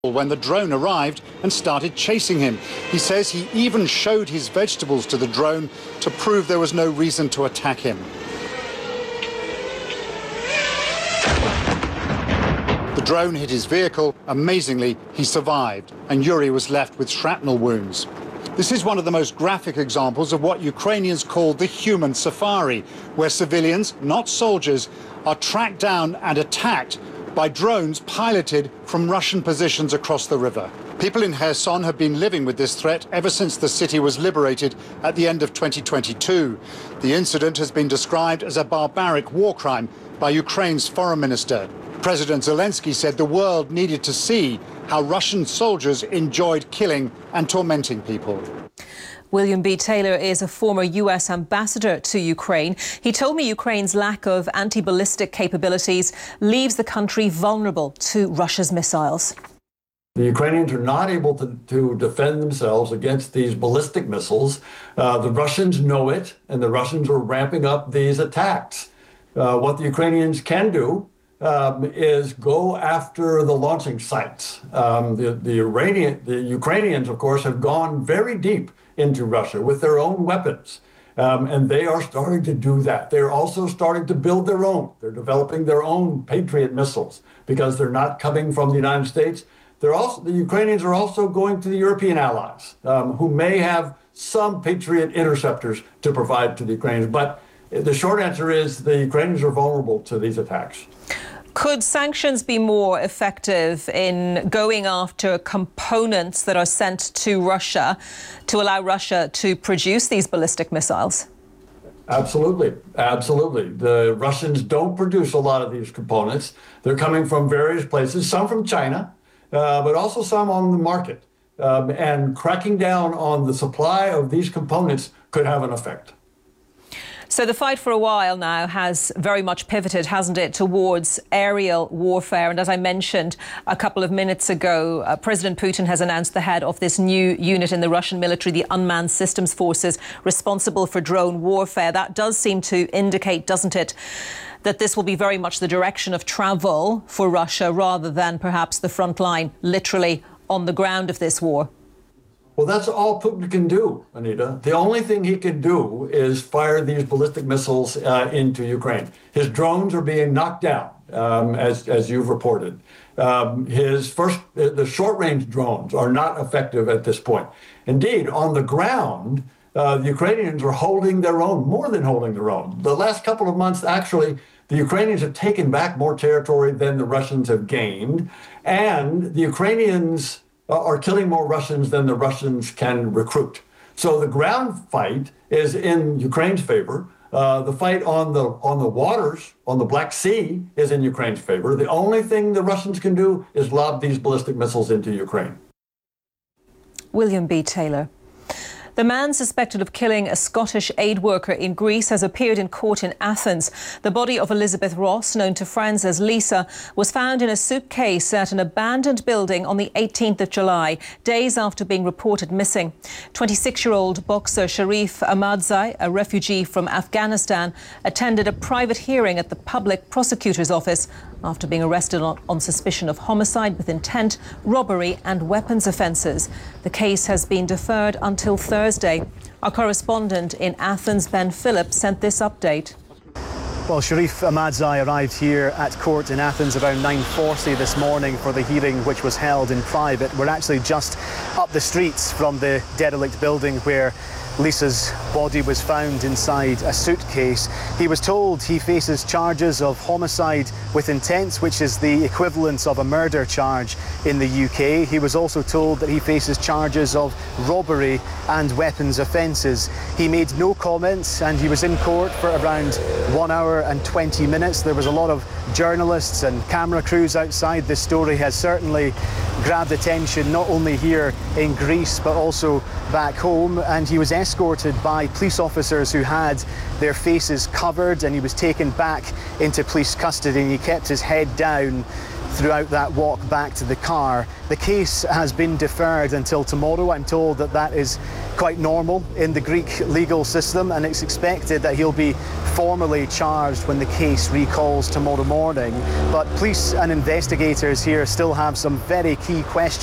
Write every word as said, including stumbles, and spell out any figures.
when the drone arrived and started chasing him. He says he even showed his vegetables to the drone to prove there was no reason to attack him. The drone hit his vehicle. Amazingly, he survived, and Yuri was left with shrapnel wounds. This is one of the most graphic examples of what Ukrainians call the human safari, where civilians, not soldiers, are tracked down and attacked by drones piloted from Russian positions across the river. People in Kherson have been living with this threat ever since the city was liberated at the end of twenty twenty-two. The incident has been described as a barbaric war crime by Ukraine's foreign minister. President Zelensky said the world needed to see how Russian soldiers enjoyed killing and tormenting people. William B. Taylor is a former U S ambassador to Ukraine. He told me Ukraine's lack of anti-ballistic capabilities leaves the country vulnerable to Russia's missiles. The Ukrainians are not able to, to defend themselves against these ballistic missiles. Uh, the Russians know it, and the Russians are ramping up these attacks. Uh, what the Ukrainians can do um, is go after the launching sites. Um, the, the, Iranian, the Ukrainians, of course, have gone very deep into Russia with their own weapons. Um, and they are starting to do that. They're also starting to build their own. They're developing their own Patriot missiles because they're not coming from the United States. They're also, the Ukrainians are also going to the European allies um, who may have some Patriot interceptors to provide to the Ukrainians. But the short answer is the Ukrainians are vulnerable to these attacks. Could sanctions be more effective in going after components that are sent to Russia to allow Russia to produce these ballistic missiles? Absolutely. Absolutely. The Russians don't produce a lot of these components. They're coming from various places, some from China, uh, but also some on the market. Um, and cracking down on the supply of these components could have an effect. So the fight for a while now has very much pivoted, hasn't it, towards aerial warfare. And as I mentioned a couple of minutes ago, uh, President Putin has announced the head of this new unit in the Russian military, the Unmanned Systems Forces, responsible for drone warfare. That does seem to indicate, doesn't it, that this will be very much the direction of travel for Russia rather than perhaps the front line, literally on the ground of this war. Well, that's all Putin can do, Anita. The only thing he can do is fire these ballistic missiles uh, into Ukraine. His drones are being knocked down, um, as, as you've reported. Um, his first, the short-range drones are not effective at this point. Indeed, on the ground, uh, the Ukrainians are holding their own, more than holding their own. The last couple of months, actually, the Ukrainians have taken back more territory than the Russians have gained, and the Ukrainians are killing more Russians than the Russians can recruit. So the ground fight is in Ukraine's favor. Uh, the fight on the on the waters, on the Black Sea, is in Ukraine's favor. The only thing the Russians can do is lob these ballistic missiles into Ukraine. William B. Taylor. The man suspected of killing a Scottish aid worker in Greece has appeared in court in Athens. The body of Elizabeth Ross, known to friends as Lisa, was found in a suitcase at an abandoned building on the eighteenth of July, days after being reported missing. twenty-six-year-old boxer Sharif Ahmadzai, a refugee from Afghanistan, attended a private hearing at the public prosecutor's office after being arrested on, on suspicion of homicide with intent, robbery and weapons offences. The case has been deferred until Thursday. Our correspondent in Athens, Ben Phillips, sent this update. Well, Sharif Ahmadzai arrived here at court in Athens around nine forty this morning for the hearing, which was held in private. We're actually just up the streets from the derelict building where Lisa's body was found inside a suitcase. He was told he faces charges of homicide with intent, which is the equivalent of a murder charge in the U K. He was also told that he faces charges of robbery and weapons offences. He made no comments and he was in court for around one hour and twenty minutes. There was a lot of journalists and camera crews outside. This story has certainly grabbed attention not only here in Greece but also back home, and he was escorted by police officers who had their faces covered, and he was taken back into police custody and he kept his head down throughout that walk back to the car. The case has been deferred until tomorrow. I'm told that that is quite normal in the Greek legal system, and it's expected that he'll be formally charged when the case recalls tomorrow morning. But police and investigators here still have some very key questions